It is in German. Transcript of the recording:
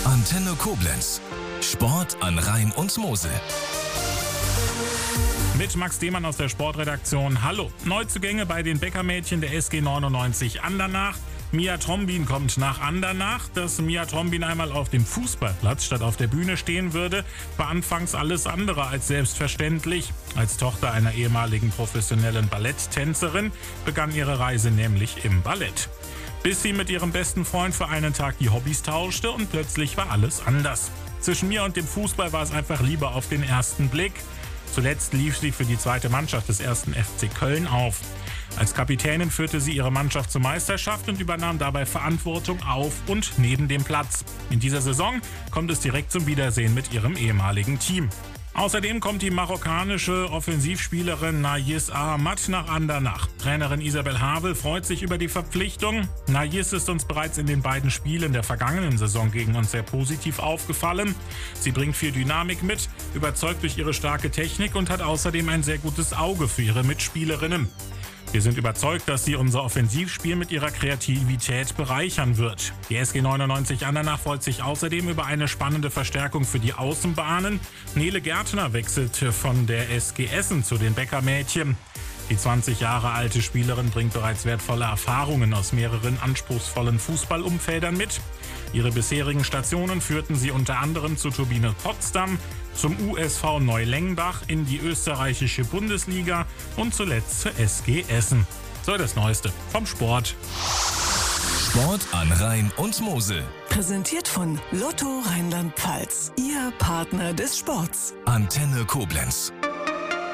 Antenne Koblenz. Sport an Rhein und Mosel. Mit Max Demann aus der Sportredaktion. Hallo. Neuzugänge bei den Bäckermädchen der SG 99 Andernach. Mia Trombin kommt nach Andernach. Dass Mia Trombin einmal auf dem Fußballplatz statt auf der Bühne stehen würde, war anfangs alles andere als selbstverständlich. Als Tochter einer ehemaligen professionellen Balletttänzerin begann ihre Reise nämlich im Ballett. Bis sie mit ihrem besten Freund für einen Tag die Hobbys tauschte und plötzlich war alles anders. Zwischen mir und dem Fußball war es einfach Liebe auf den ersten Blick. Zuletzt lief sie für die zweite Mannschaft des 1. FC Köln auf. Als Kapitänin führte sie ihre Mannschaft zur Meisterschaft und übernahm dabei Verantwortung auf und neben dem Platz. In dieser Saison kommt es direkt zum Wiedersehen mit ihrem ehemaligen Team. Außerdem kommt die marokkanische Offensivspielerin Nayis Ahmad nach Andernach. Trainerin Isabel Havel freut sich über die Verpflichtung. Nayis ist uns bereits in den beiden Spielen der vergangenen Saison gegen uns sehr positiv aufgefallen. Sie bringt viel Dynamik mit, überzeugt durch ihre starke Technik und hat außerdem ein sehr gutes Auge für ihre Mitspielerinnen. Wir sind überzeugt, dass sie unser Offensivspiel mit ihrer Kreativität bereichern wird. Die SG 99 Andernach freut sich außerdem über eine spannende Verstärkung für die Außenbahnen. Nele Gärtner wechselte von der SG Essen zu den Bäckermädchen. Die 20 Jahre alte Spielerin bringt bereits wertvolle Erfahrungen aus mehreren anspruchsvollen Fußballumfeldern mit. Ihre bisherigen Stationen führten sie unter anderem zu Turbine Potsdam, zum USV Neulengbach, in die österreichische Bundesliga und zuletzt zur SG Essen. So das Neueste vom Sport. Sport an Rhein und Mosel. Präsentiert von Lotto Rheinland-Pfalz. Ihr Partner des Sports. Antenne Koblenz.